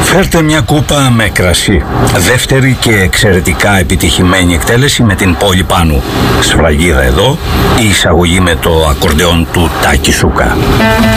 Φέρτε μια κούπα με κρασί. Δεύτερη και εξαιρετικά επιτυχημένη εκτέλεση με την πόλη Πάνου. Σφραγίδα εδώ, η εισαγωγή με το ακορντεόν του Τάκη Σούκα.